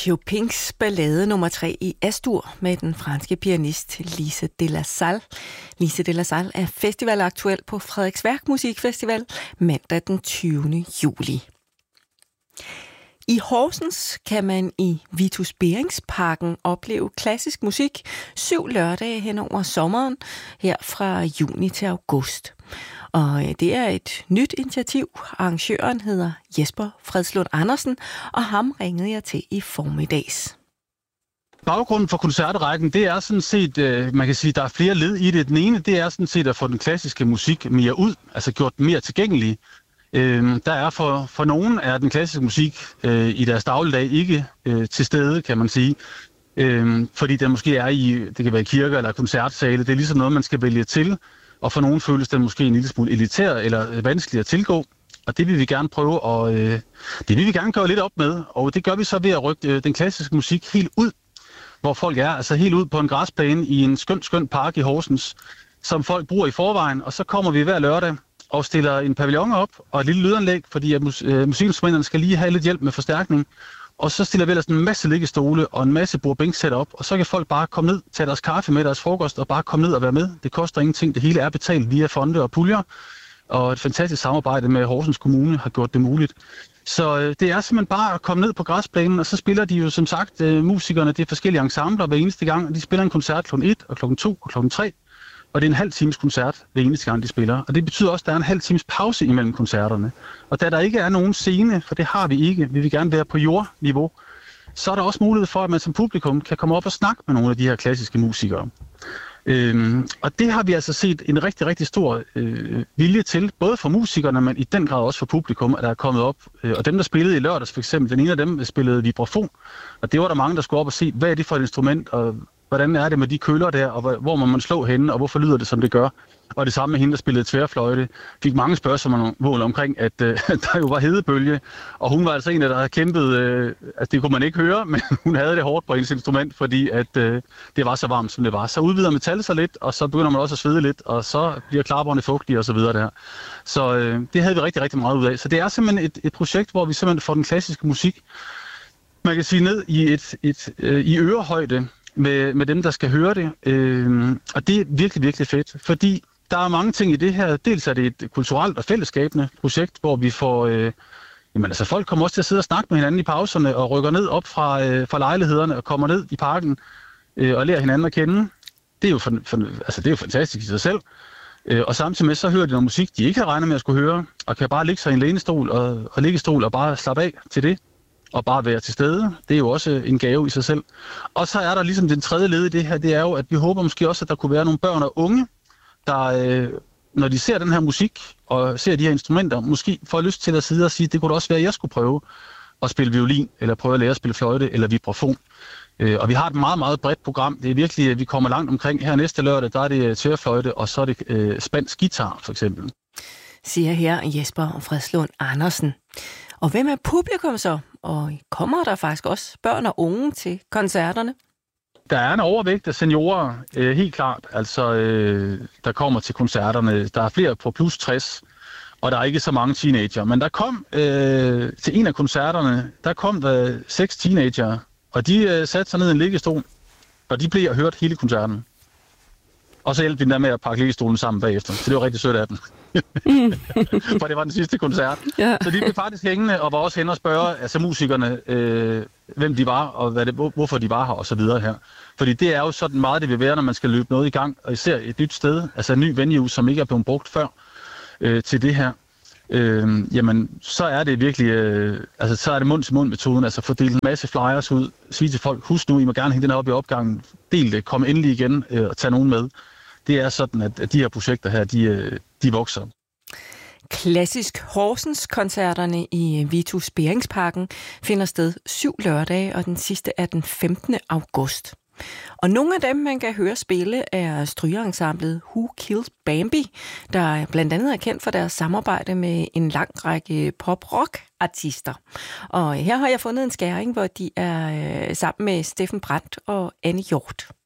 Chopins ballade nummer 3 i Astur med den franske pianist Lise de la Salle. Lise de la Salle er festivalaktuel på Frederiksværk Musikfestival mandag den 20. juli. I Horsens kan man i Vitus Beringsparken opleve klassisk musik 7 lørdage hen over sommeren, her fra juni til august. Og det er et nyt initiativ. Arrangøren hedder Jesper Fredslund Andersen, og ham ringede jeg til i formiddags. Baggrunden for koncertrækken, det er sådan set, man kan sige, der er flere led i det. Den ene, det er sådan set at få den klassiske musik mere ud, altså gjort den mere tilgængelig. Der er for nogen er den klassiske musik i deres dagligdag ikke til stede, kan man sige. Fordi den måske er det kan være kirker eller koncertsale, det er ligesom noget, man skal vælge til. Og for nogen føles den måske en lille smule elitær eller vanskelig at tilgå. Og det vil vi gerne prøve, og det vil vi gerne gøre lidt op med. Og det gør vi så ved at rykke den klassiske musik helt ud, hvor folk er. Altså helt ud på en græsplæne i en skøn park i Horsens, som folk bruger i forvejen. Og så kommer vi hver lørdag og stiller en pavillon op og et lille lydanlæg, fordi at musikinstrumenterne skal lige have lidt hjælp med forstærkning. Og så stiller vi ellers en masse liggestole og en masse bord-bænk-sæt op, og så kan folk bare komme ned, tage deres kaffe med, deres frokost, og bare komme ned og være med. Det koster ingenting. Det hele er betalt via fonde og puljer, og et fantastisk samarbejde med Horsens Kommune har gjort det muligt. Så det er simpelthen bare at komme ned på græsplænen, og så spiller de jo som sagt musikerne, det er forskellige ensembler hver eneste gang, og de spiller en koncert kl. 1 og kl. 2 og kl. 3, og det er en halv times koncert hver eneste gang, de spiller. Og det betyder også, at der er en halv times pause imellem koncerterne. Og da der ikke er nogen scene, for det har vi ikke, vi vil gerne være på jordniveau, så er der også mulighed for, at man som publikum kan komme op og snakke med nogle af de her klassiske musikere. Og det har vi altså set en rigtig, rigtig stor vilje til, både for musikerne, men i den grad også for publikum, at der er kommet op. Og dem, der spillede i lørdags for eksempel, den ene af dem spillede vibrafon, og det var der mange, der skulle op og se, hvad er det for et instrument, og hvordan er det med de køller der, og hvor må man slå henne, og hvorfor lyder det, som det gør. Og det samme med hende, der spillede tværfløjte. Fik mange spørgsmål omkring, at der jo var hedebølge, og hun var altså en af der havde kæmpet, at det kunne man ikke høre, men hun havde det hårdt på hendes instrument, fordi at det var så varmt, som det var. Så udvider metallet sig lidt, og så begynder man også at svede lidt, og så bliver klaperne fugtige og så videre der. Så det havde vi rigtig, rigtig meget ud af. Så det er simpelthen et projekt, hvor vi simpelthen får den klassiske musik, man kan sige, ned i i ørehøjde, med dem, der skal høre det. Og det er virkelig, virkelig fedt, fordi der er mange ting i det her. Dels er det et kulturelt og fællesskabende projekt, hvor vi får... folk kommer også til at sidde og snakke med hinanden i pauserne og rykker ned op fra lejlighederne og kommer ned i parken og lærer hinanden at kende. Det er jo, det er jo fantastisk i sig selv. Og samtidig med, så hører de noget musik, de ikke har regnet med at skulle høre, og kan bare ligge sig i en lænestol og liggestol og bare slappe af til det. Og bare være til stede. Det er jo også en gave i sig selv. Og så er der ligesom den tredje led i det her, det er jo, at vi håber måske også, at der kunne være nogle børn og unge, der, når de ser den her musik og ser de her instrumenter, måske får lyst til at sidde og sige, det kunne da også være, at jeg skulle prøve at spille violin, eller prøve at lære at spille fløjte eller vibrafon. Og vi har et meget, meget bredt program. Det er virkelig, vi kommer langt omkring. Her næste lørdag, der er det tværfløjte, og så er det spansk guitar, for eksempel. Siger her Jesper Fredslund Andersen. Og hvem er publikum så? Og kommer der faktisk også børn og unge til koncerterne? Der er en overvægt af seniorer, helt klart. Altså, der kommer til koncerterne. Der er flere på plus 60, og der er ikke så mange teenager. Men der kom til en af koncerterne, der kom der 6 teenager, og de satte sig ned i en liggestol, og de blev hørt hele koncerten. Og så hjalp vi dem der med at pakke liggestolen sammen bagefter. Så det var rigtig sødt af dem. For det var den sidste koncert. Ja. Så de blev faktisk hængende og var også hen og spørge altså musikerne, hvem de var og hvorfor de var her og så videre her. Fordi det er jo sådan meget det vil være, når man skal løbe noget i gang, og især et nyt sted, altså en ny venue, som ikke er blevet brugt før til det her. Jamen, så er det virkelig, så er det mund-til-mund metoden, altså fordele en masse flyers ud, sige til folk, husk nu, I må gerne hænge den her op i opgangen, del det, kom endelig igen og tag nogen med. Det er sådan, at de her projekter her, de vokser. Klassisk Horsens-koncerterne i Vitus Beringsparken finder sted 7 lørdage, og den sidste er den 15. august. Og nogle af dem, man kan høre spille, er strygerensemblet Who Killed Bambi, der blandt andet er kendt for deres samarbejde med en lang række pop-rock-artister. Og her har jeg fundet en skæring, hvor de er sammen med Steffen Brandt og Anne Hjort.